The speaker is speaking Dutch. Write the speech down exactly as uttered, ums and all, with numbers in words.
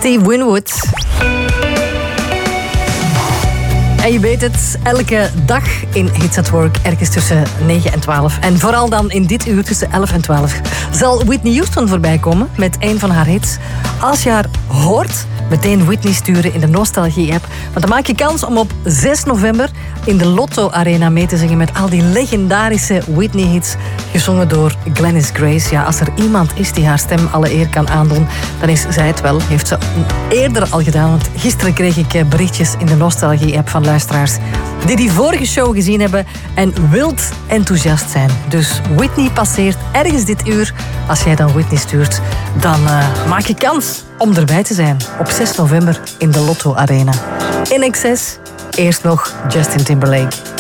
Steve Winwood. En je weet het, elke dag in Hits at Work, ergens tussen negen en twaalf. En vooral dan in dit uur tussen elf en twaalf zal Whitney Houston voorbij komen met een van haar hits. Als je haar hoort, meteen Whitney sturen in de Nostalgie-app. Want dan maak je kans om op zes november in de Lotto Arena mee te zingen met al die legendarische Whitney-hits, gezongen door Glennis Grace. Ja, als er iemand is die haar stem alle eer kan aandoen, dan is zij het wel. Heeft ze eerder al gedaan, want gisteren kreeg ik berichtjes in de Nostalgie-app van luisteraars die die vorige show gezien hebben en wild enthousiast zijn. Dus Whitney passeert ergens dit uur. Als jij dan Whitney stuurt, dan uh, maak je kans om erbij te zijn op zes november in de Lotto Arena. In excess, eerst nog Justin Timberlake.